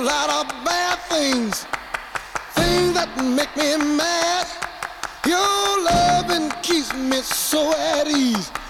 lot of bad things, things that make me mad. Your loving keeps me so at ease.